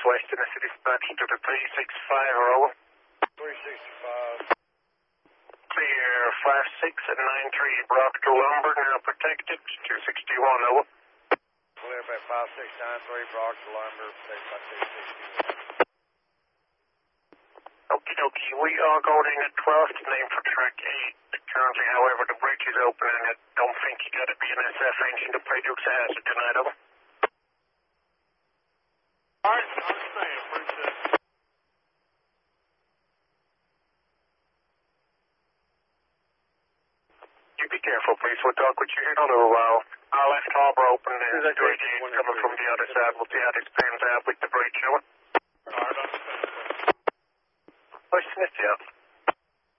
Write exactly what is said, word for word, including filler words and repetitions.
southwest in the city dispatch to the three six five, over. three sixty-five. Clear five six and nine three, Brock to Lumber, now protected, two sixty-one, over. Clear by five six nine three, Brock to Lumber, protected by two sixty-one. Okie dokie, we are going in at twelfth, name for track eight. Currently, however, the bridge is open and I don't think you got to be an S F engine to play Dukes of Hazzard tonight, over. Alright, understand, appreciate it. You be careful, please. We'll talk with you here in a little while. Our left harbor open and two eighty-eight coming from the other side. We'll see how this pans out with the bridge, over. Alright, understand. Question is, yeah.